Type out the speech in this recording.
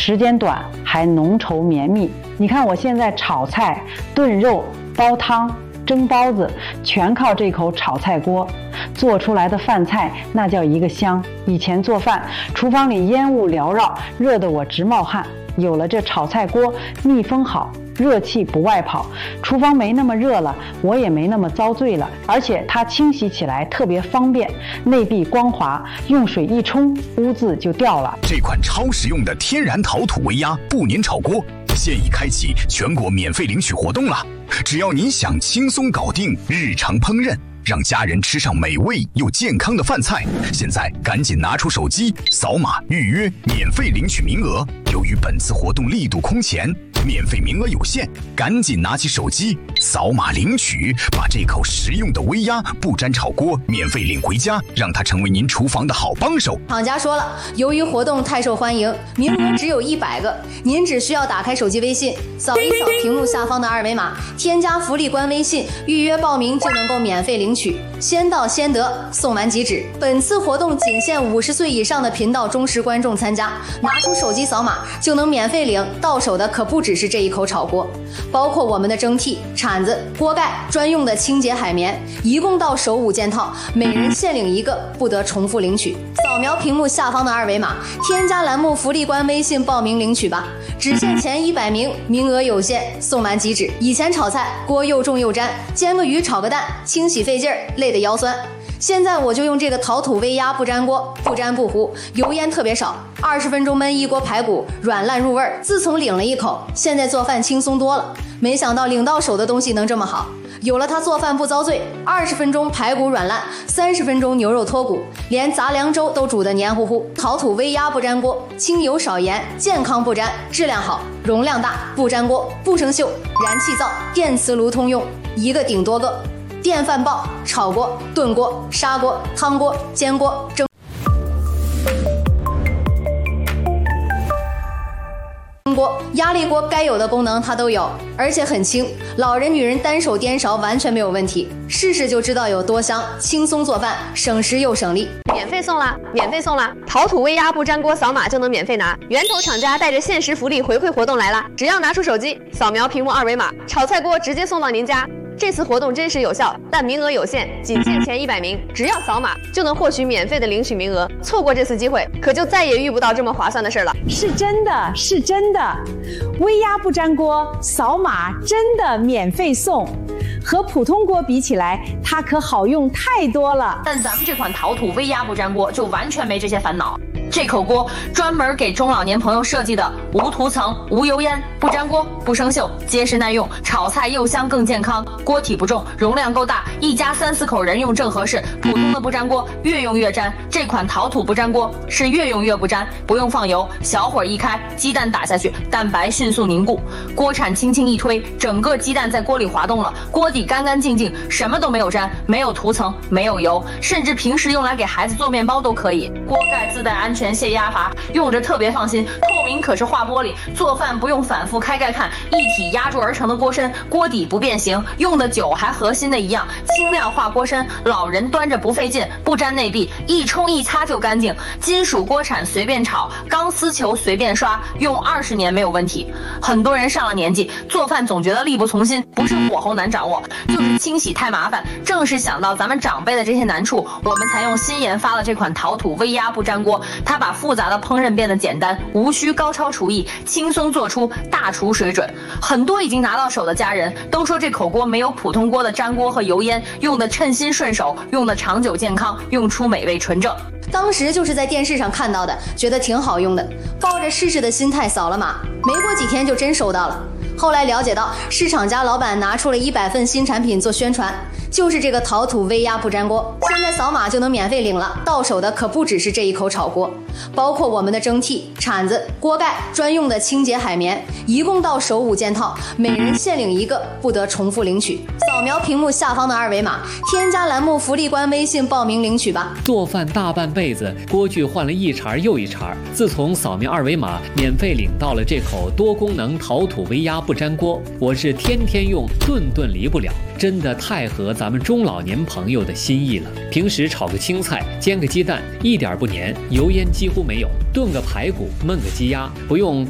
时间短还浓稠绵密。你看我现在炒菜、炖肉、煲汤、蒸包子，全靠这口炒菜锅做出来的饭菜，那叫一个香。以前做饭，厨房里烟雾缭绕，热得我直冒汗。有了这炒菜锅，密封好，热气不外跑，厨房没那么热了，我也没那么遭罪了。而且它清洗起来特别方便，内壁光滑，用水一冲，污渍就掉了。 这款超实用的天然陶土微压不粘炒锅现已开启全国免费领取活动了。只要您想轻松搞定日常烹饪，让家人吃上美味又健康的饭菜，现在赶紧拿出手机扫码预约，免费领取名额。由于本次活动力度空前，免费名额有限，赶紧拿起手机扫码领取，把这口实用的微压不粘炒锅免费领回家，让它成为您厨房的好帮手。 厂家说了，由于活动太受欢迎，名额只有100个，您只需要打开手机微信，扫一扫屏幕下方的二维码，添加福利官微信，预约报名就能够免费领取，先到先得，送完即止。本次活动仅限50岁以上的频道忠实观众参加，拿出手机扫码就能免费领，到手的可不只是这一口炒锅，包括我们的蒸屉、铲子、锅盖、专用的清洁海绵，一共到手5件套，每人限领1个，不得重复领取。扫描屏幕下方的二维码，添加栏目福利官微信报名领取吧，只限前100名，名额有限，送完即止。以前炒菜锅又重又粘，煎个鱼炒个蛋，清洗费劲儿，累得腰酸。现在我就用这个陶土微压不粘锅，不粘不糊，油烟特别少，20分钟焖一锅排骨，软烂入味儿。自从领了一口，现在做饭轻松多了。没想到领到手的东西能这么好，有了它做饭不遭罪，20分钟排骨软烂，30分钟牛肉脱骨，连杂粮粥都煮得黏糊糊。陶土微压不粘锅，清油少盐，健康不粘，质量好，容量大，不粘锅，不生锈，燃气灶、电磁炉通用，一个顶多个。电饭煲、炒锅、炖锅、砂锅、汤锅、煎锅、蒸锅、压力锅，该有的功能它都有，而且很轻，老人女人单手颠勺完全没有问题，试试就知道有多香，轻松做饭，省时又省力。 免费送啦！免费送啦！陶土微压不粘锅扫码就能免费拿，源头厂家带着限时福利回馈活动来啦！只要拿出手机扫描屏幕二维码，炒菜锅直接送到您家。这次活动真实有效，但名额有限，仅限前100名，只要扫码就能获取免费的领取名额。错过这次机会，可就再也遇不到这么划算的事了。 是真的，是真的，微压不粘锅扫码真的免费送。和普通锅比起来，它可好用太多了。 但咱们这款陶土微压不粘锅就完全没这些烦恼。这口锅专门给中老年朋友设计的，无涂层、无油烟，不粘锅、不生锈，结实耐用，炒菜又香更健康。锅体不重，容量够大，一家3、4口人用正合适。普通的不粘锅越用越粘，这款陶土不粘锅是越用越不粘，不用放油，小火一开，鸡蛋打下去，蛋白迅速凝固，锅铲轻轻一推，整个鸡蛋在锅里滑动了，锅底干干净净，什么都没有粘，没有涂层，没有油，甚至平时用来给孩子做面包都可以。锅盖自带安全泄压阀，用着特别放心，透明可视化玻璃，做饭不用反复开盖看，一体压铸而成的锅身，锅底不变形，用的久还和新的一样，轻量化锅身，老人端着不费劲，不粘内壁，一冲一擦就干净。金属锅铲随便炒，钢丝球随便刷，用20年没有问题。很多人上了年纪，做饭总觉得力不从心，不是火候难掌握，就是清洗太麻烦。正是想到咱们长辈的这些难处，我们才用新研发了这款陶土微压不粘锅。它把复杂的烹饪变得简单，无需高超厨艺，轻松做出大厨水准。很多已经拿到手的家人都说，这口锅没有普通锅的粘锅和油烟，用的称心顺手，用的长久健康，用出美味纯正。 当时就是在电视上看到的，觉得挺好用的，抱着试试的心态扫了码，没过几天就真收到了。后来了解到，是厂家老板拿出了100份新产品做宣传，就是这个陶土微压不粘锅。现在扫码就能免费领了，到手的可不只是这一口炒锅，包括我们的蒸屉、铲子、锅盖、专用的清洁海绵，一共到手5件套，每人限领1个，不得重复领取。扫描屏幕下方的二维码，添加栏目福利官微信报名领取吧。 做饭大半辈子，锅具换了一茬又一茬，自从扫描二维码，免费领到了这口多功能陶土微压不粘锅，我是天天用，顿顿离不了，真的太合咱们中老年朋友的心意了。平时炒个青菜，煎个鸡蛋，一点不粘，油烟几乎没有；炖个排骨，焖个鸡鸭，不用